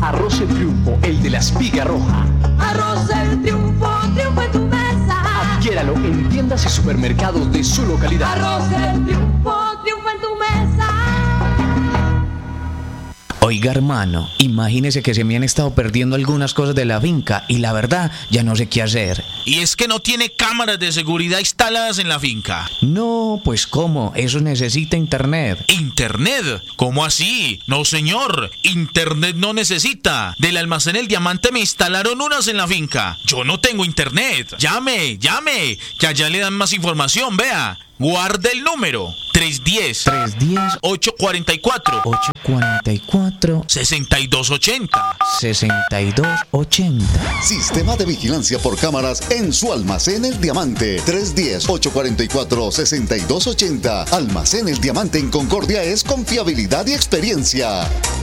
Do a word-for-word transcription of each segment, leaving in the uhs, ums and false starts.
Arroz El Triunfo, el de la espiga roja. Arroz El Triunfo, triunfo en tu mesa. Adquiéralo en tiendas y supermercados de su localidad. Arroz El Triunfo, triunfo en tu mesa. Oiga, hermano, imagínese que se me han estado perdiendo algunas cosas de la finca y la verdad ya no sé qué hacer. Y es que no tiene cámaras de seguridad instaladas en la finca. No, pues ¿cómo? Eso necesita internet. ¿Internet? ¿Cómo así? No, señor, internet no necesita. Del almacén El Diamante me instalaron unas en la finca. Yo no tengo internet. Llame, llame, que allá le dan más información, vea. Guarde el número tres uno cero, tres uno cero, ocho cuatro cuatro, ocho cuatro cuatro, seis dos ocho cero. seis dos ocho cero. Sistema de vigilancia por cámaras en su almacén El Diamante. tres uno cero, ocho cuatro cuatro, seis dos ocho cero. Almacén El Diamante en Concordia es confiabilidad y experiencia.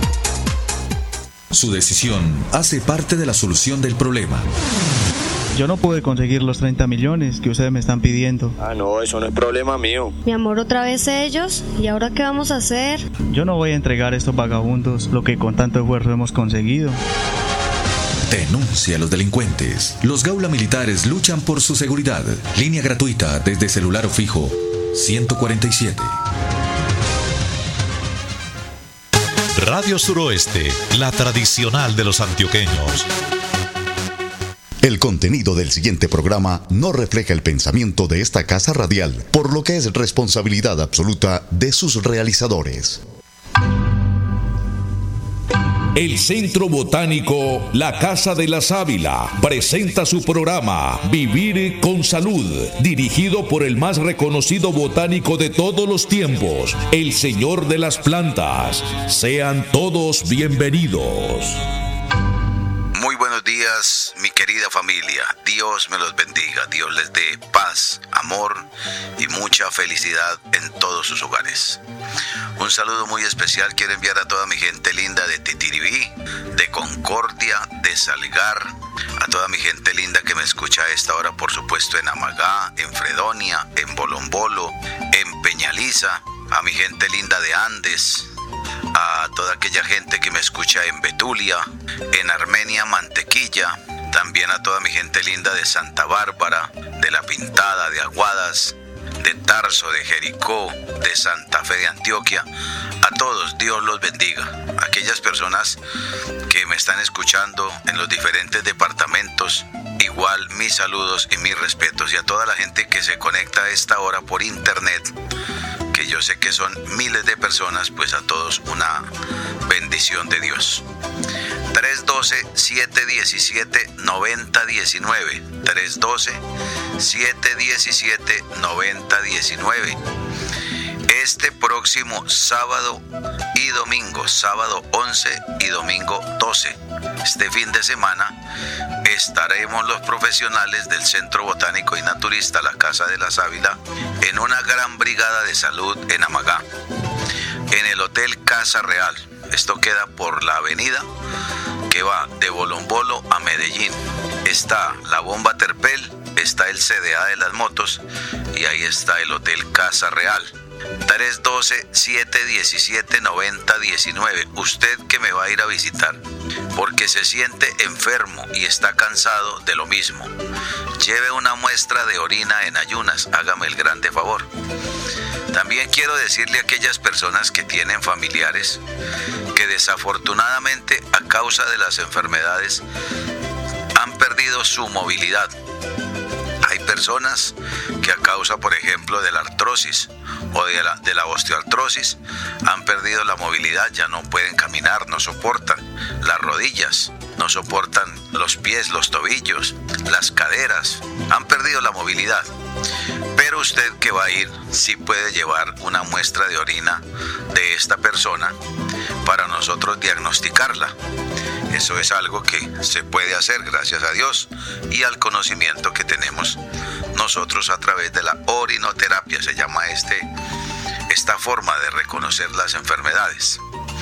Su decisión hace parte de la solución del problema. Yo no pude conseguir los treinta millones que ustedes me están pidiendo. Ah, no, eso no es problema mío. Mi amor, otra vez ellos. ¿Y ahora qué vamos a hacer? Yo no voy a entregar a estos vagabundos lo que con tanto esfuerzo hemos conseguido. Denuncia a los delincuentes. Los Gaula Militares luchan por su seguridad. Línea gratuita desde celular o fijo ciento cuarenta y siete. Radio Suroeste, la tradicional de los antioqueños. El contenido del siguiente programa no refleja el pensamiento de esta casa radial, por lo que es responsabilidad absoluta de sus realizadores. El Centro Botánico La Casa de la Sábila presenta su programa Vivir con Salud, dirigido por el más reconocido botánico de todos los tiempos, el Señor de las Plantas. Sean todos bienvenidos. Muy buenos días, mi querida familia. Dios me los bendiga. Dios les dé paz, amor y mucha felicidad en todos sus hogares. Un saludo muy especial quiero enviar a toda mi gente linda de Titiribí, de Concordia, de Salgar, a toda mi gente linda que me escucha a esta hora, por supuesto, en Amagá, en Fredonia, en Bolombolo, en Peñaliza, a mi gente linda de Andes, a toda aquella gente que me escucha en Betulia, en Armenia, Mantequilla, también a toda mi gente linda de Santa Bárbara, de La Pintada, de Aguadas, de Tarso, de Jericó, de Santa Fe de Antioquia. A todos, Dios los bendiga. Aquellas personas que me están escuchando en los diferentes departamentos, igual mis saludos y mis respetos. Y a toda la gente que se conecta a esta hora por internet, que yo sé que son miles de personas, pues a todos una bendición de Dios. tres uno dos, siete uno siete, nueve cero uno nueve. tres uno dos, siete uno siete, nueve cero uno nueve. Este próximo sábado y domingo, sábado once y domingo doce, este fin de semana, estaremos los profesionales del Centro Botánico y Naturista La Casa de la Sábila en una gran brigada de salud en Amagá, en el Hotel Casa Real. Esto queda por la avenida que va de Bolombolo a Medellín. Está la bomba Terpel, está el C D A de las motos y ahí está el Hotel Casa Real. tres uno dos, siete uno siete, nueve cero uno nueve. Usted que me va a ir a visitar porque se siente enfermo y está cansado de lo mismo, lleve una muestra de orina en ayunas, hágame el grande favor. También quiero decirle a aquellas personas que tienen familiares que desafortunadamente a causa de las enfermedades han perdido su movilidad. Hay personas que a causa, por ejemplo, de la artrosis o de la, de la osteoartrosis han perdido la movilidad, ya no pueden caminar, no soportan las rodillas, no soportan los pies, los tobillos, las caderas, han perdido la movilidad. Pero usted que va a ir, sí puede llevar una muestra de orina de esta persona para nosotros diagnosticarla. Eso es algo que se puede hacer gracias a Dios y al conocimiento que tenemos nosotros a través de la orinoterapia, se llama este, esta forma de reconocer las enfermedades.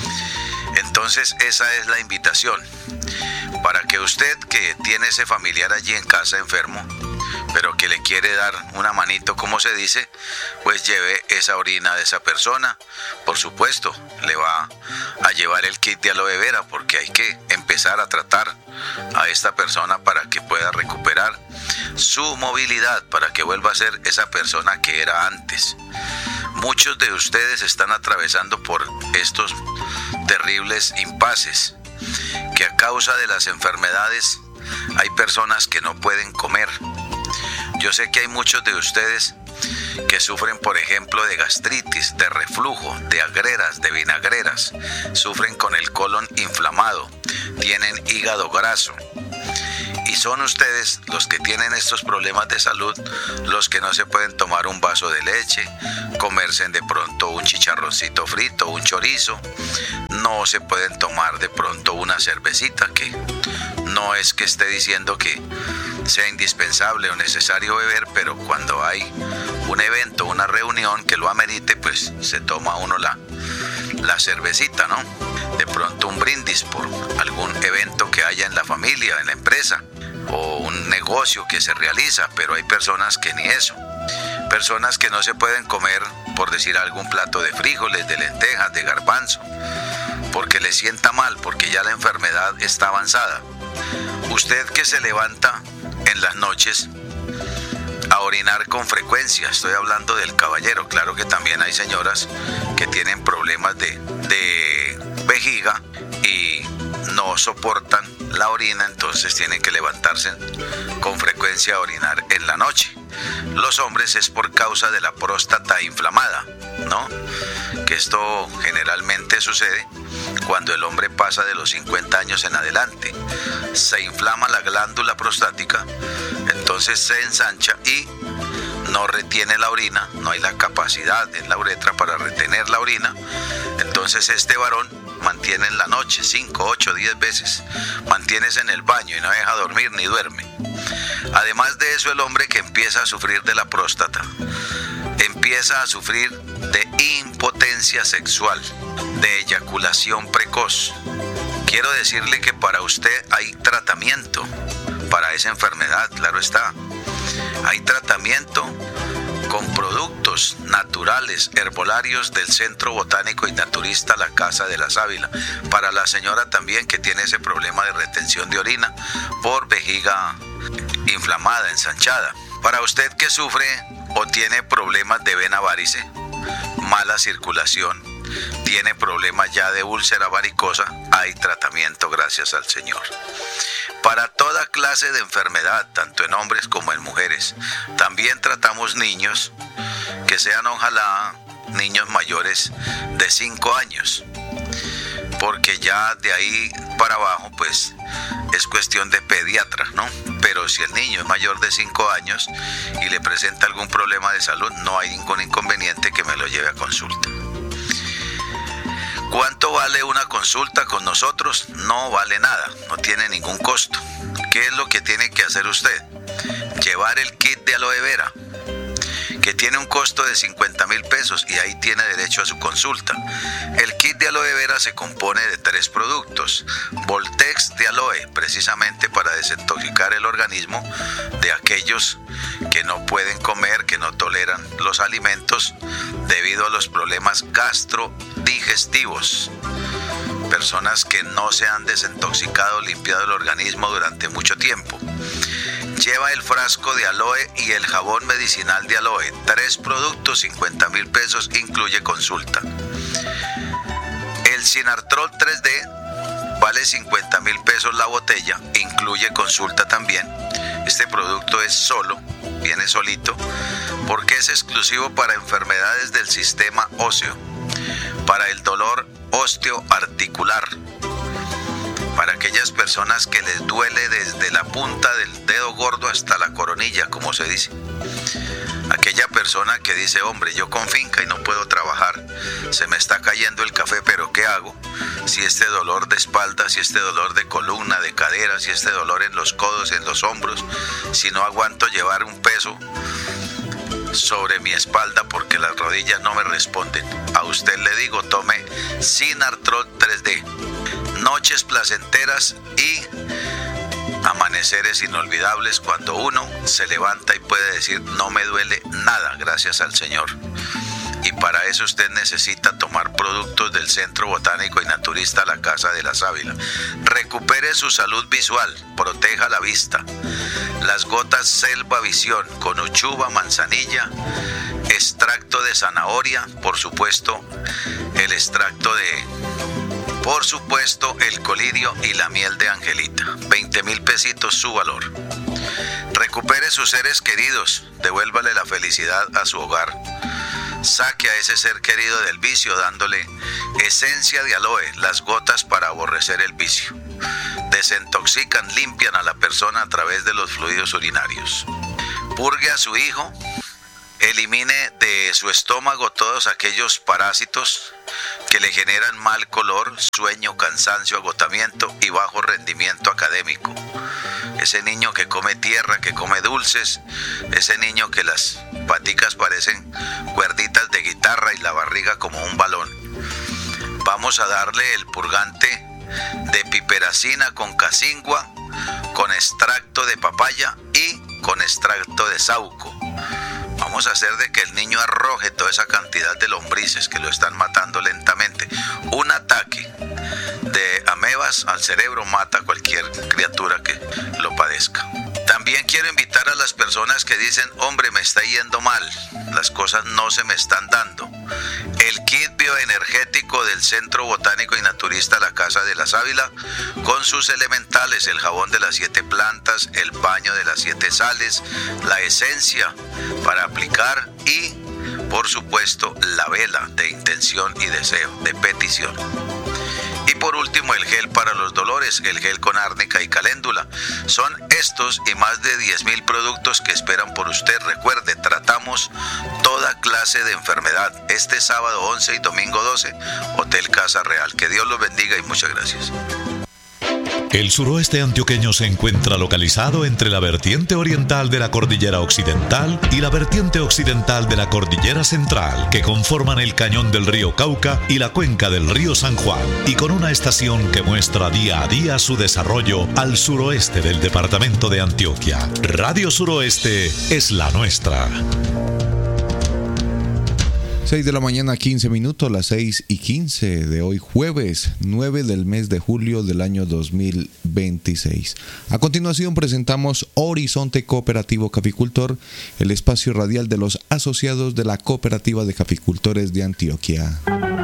Entonces esa es la invitación para que usted que tiene ese familiar allí en casa enfermo, pero que le quiere dar una manito, como se dice, pues lleve esa orina de esa persona. Por supuesto, le va a llevar el kit de aloe vera porque hay que empezar empezar a tratar a esta persona para que pueda recuperar su movilidad, para que vuelva a ser esa persona que era antes. Muchos de ustedes están atravesando por estos terribles impases, que a causa de las enfermedades hay personas que no pueden comer. Yo sé que hay muchos de ustedes que sufren, por ejemplo, de gastritis, de reflujo, de agreras, de vinagreras, sufren con el colon inflamado, tienen hígado graso. Y son ustedes los que tienen estos problemas de salud, los que no se pueden tomar un vaso de leche, comerse de pronto un chicharroncito frito, un chorizo, no se pueden tomar de pronto una cervecita, que no es que esté diciendo que sea indispensable o necesario beber, pero cuando hay un evento, una reunión que lo amerite, pues se toma uno la, la cervecita, ¿no? De pronto un brindis por algún evento que haya en la familia, en la empresa, o un negocio que se realiza, pero hay personas que ni eso. Personas que no se pueden comer, por decir algún plato de frijoles, de lentejas, de garbanzo, porque les sienta mal, porque ya la enfermedad está avanzada. Usted que se levanta en las noches a orinar con frecuencia, estoy hablando del caballero, claro que también hay señoras que tienen problemas de, de vejiga y no soportan la orina, entonces tienen que levantarse con frecuencia a orinar en la noche. Los hombres es por causa de la próstata inflamada, ¿no? Que esto generalmente sucede cuando el hombre pasa de los cincuenta años en adelante. Se inflama la glándula prostática, entonces se ensancha y no retiene la orina, no hay la capacidad en la uretra para retener la orina. Entonces este varón mantiene en la noche cinco, ocho, diez veces, mantienes en el baño y no deja dormir ni duerme. Además de eso, el hombre que empieza a sufrir de la próstata empieza a sufrir de impotencia sexual, de eyaculación precoz. Quiero decirle que para usted hay tratamiento para esa enfermedad, claro está. Hay tratamiento con productos naturales, herbolarios del Centro Botánico y Naturista La Casa de la Sábila. Para la señora también que tiene ese problema de retención de orina por vejiga inflamada, ensanchada. Para usted que sufre o tiene problemas de vena varice, mala circulación, tiene problemas ya de úlcera varicosa, hay tratamiento, gracias al Señor. Para toda clase de enfermedad, tanto en hombres como en mujeres. También tratamos niños, que sean ojalá niños mayores de cinco años, porque ya de ahí para abajo pues es cuestión de pediatra, ¿no? Pero si el niño es mayor de cinco años y le presenta algún problema de salud, no hay ningún inconveniente que me lo lleve a consulta. ¿Cuánto vale una consulta con nosotros? No vale nada, no tiene ningún costo. ¿Qué es lo que tiene que hacer usted? Llevar el kit de aloe vera, que tiene un costo de cincuenta mil pesos y ahí tiene derecho a su consulta. El kit de aloe vera se compone de tres productos. Voltex de aloe, precisamente para desintoxicar el organismo de aquellos que no pueden comer, que no toleran los alimentos debido a los problemas gastrodigestivos. Personas que no se han desintoxicado, limpiado el organismo durante mucho tiempo. Lleva el frasco de aloe y el jabón medicinal de aloe. Tres productos, cincuenta mil pesos, incluye consulta. El Sinartrol tres D vale cincuenta mil pesos la botella, incluye consulta también. Este producto es solo, viene solito, porque es exclusivo para enfermedades del sistema óseo, para el dolor osteoarticular, para aquellas personas que les duele desde la punta del dedo gordo hasta la coronilla, como se dice. Aquella persona que dice, hombre, yo con finca y no puedo trabajar, se me está cayendo el café, pero ¿qué hago? Si este dolor de espalda, si este dolor de columna, de cadera, si este dolor en los codos, en los hombros, si no aguanto llevar un peso sobre mi espalda porque las rodillas no me responden. A usted le digo, tome Sinartrol tres D. Noches placenteras y amaneceres inolvidables cuando uno se levanta y puede decir, no me duele nada, gracias al Señor. y para eso usted necesita tomar productos del Centro Botánico y Naturista La Casa de la Sábila. Recupere su salud visual, proteja la vista. Las gotas Selva Visión con uchuva, manzanilla, extracto de zanahoria, por supuesto, el extracto de, por supuesto, el colirio y la miel de Angelita. veinte mil pesitos su valor. Recupere sus seres queridos, devuélvale la felicidad a su hogar. Saque a ese ser querido del vicio dándole esencia de aloe, las gotas para aborrecer el vicio. Desintoxican, limpian a la persona a través de los fluidos urinarios. Purgue a su hijo, elimine de su estómago todos aquellos parásitos que le generan mal color, sueño, cansancio, agotamiento y bajo rendimiento académico. Ese niño que come tierra, que come dulces, ese niño que las paticas parecen cuerditas de guitarra y la barriga como un balón. Vamos a darle el purgante de piperacina con casingua, con extracto de papaya y con extracto de saúco. Vamos a hacer de que el niño arroje toda esa cantidad de lombrices que lo están matando lentamente. Un ataque de amebas al cerebro mata a cualquier criatura que lo padezca. También quiero invitar a las personas que dicen, hombre, me está yendo mal, las cosas no se me están dando. El kit bioenergético del Centro Botánico y Naturista La Casa de la Sábila, con sus elementales, el jabón de las siete plantas, el baño de las siete sales, la esencia para aplicar y, por supuesto, la vela de intención y deseo, de petición. Y por último, el gel para los dolores, el gel con árnica y caléndula. Son estos y más de diez mil productos que esperan por usted. Recuerde, tratamos toda clase de enfermedad. Este sábado once y domingo doce, Hotel Casa Real. Que Dios los bendiga y muchas gracias. El suroeste antioqueño se encuentra localizado entre la vertiente oriental de la cordillera occidental y la vertiente occidental de la cordillera central, que conforman el cañón del río Cauca y la cuenca del río San Juan, y con una estación que muestra día a día su desarrollo al suroeste del departamento de Antioquia. Radio Suroeste es la nuestra. seis de la mañana, quince minutos, las seis y quince de hoy, jueves nueve del mes de julio del año dos mil veintiséis. A continuación presentamos Horizonte Cooperativo Caficultor, el espacio radial de los asociados de la Cooperativa de Caficultores de Antioquia.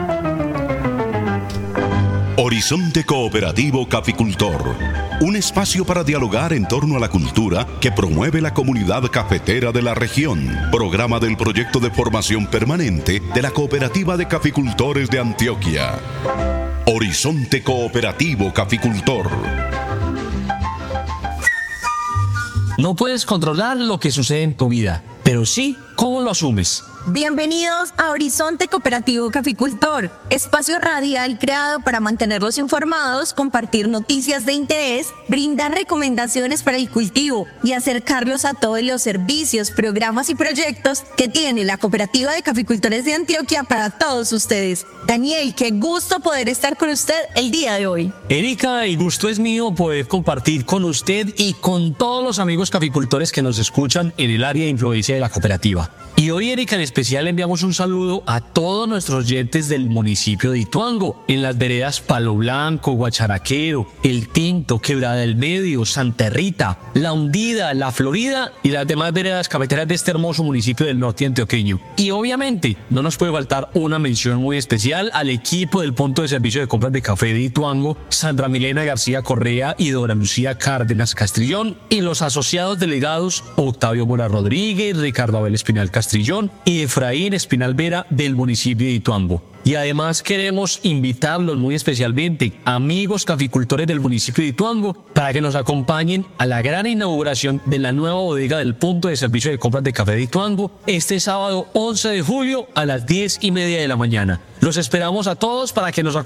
Horizonte Cooperativo Caficultor, un espacio para dialogar en torno a la cultura que promueve la comunidad cafetera de la región. Programa del proyecto de formación permanente de la Cooperativa de Caficultores de Antioquia. Horizonte Cooperativo Caficultor. No puedes controlar lo que sucede en tu vida, pero sí cómo lo asumes. Bienvenidos a Horizonte Cooperativo Caficultor, espacio radial creado para mantenerlos informados, compartir noticias de interés, brindar recomendaciones para el cultivo y acercarlos a todos los servicios, programas y proyectos que tiene la Cooperativa de Caficultores de Antioquia para todos ustedes. Daniel, qué gusto poder estar con usted el día de hoy. Erika, el gusto es mío poder compartir con usted y con todos los amigos caficultores que nos escuchan en el área de influencia de la cooperativa. Y hoy, Erika, en especial enviamos un saludo a todos nuestros oyentes del municipio de Ituango, en las veredas Palo Blanco, Guacharaquero, El Tinto, Quebrada del Medio, Santa Rita, La Hundida, La Florida y las demás veredas cafeteras de este hermoso municipio del norte antioqueño. Y obviamente no nos puede faltar una mención muy especial al equipo del punto de servicio de compras de café de Ituango, Sandra Milena García Correa y Dora Lucía Cárdenas Castrillón, y los asociados delegados Octavio Mora Rodríguez, Ricardo Abel Espinal Castrillón y Efraín Espinal Vera del municipio de Ituango. Y además queremos invitarlos muy especialmente, amigos caficultores del municipio de Ituango, para que nos acompañen a la gran inauguración de la nueva bodega del punto de servicio de compras de café de Ituango este sábado once de julio a las diez y media de la mañana. Los esperamos a todos para que nos acompañen